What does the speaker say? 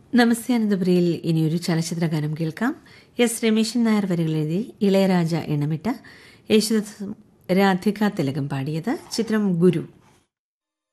നമസ്തേ അനന്തപുരിയിൽ ഇനിയൊരു ചലച്ചിത്ര ഗാനം കേൾക്കാം. എസ് രമേശൻ നായർ വരികളെഴുതി ഇളയരാജ ഇണമിട്ട യേശുദാസും രാധിക തിലകം പാടിയത്. ചിത്രം ഗുരു.